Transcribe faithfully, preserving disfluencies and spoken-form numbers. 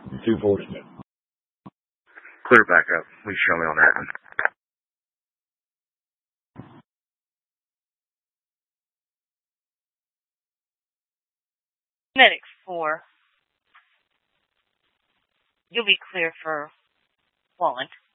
two forty-seven. Clear back up. Please show me on that one. Medic four. You'll be clear for Wallen.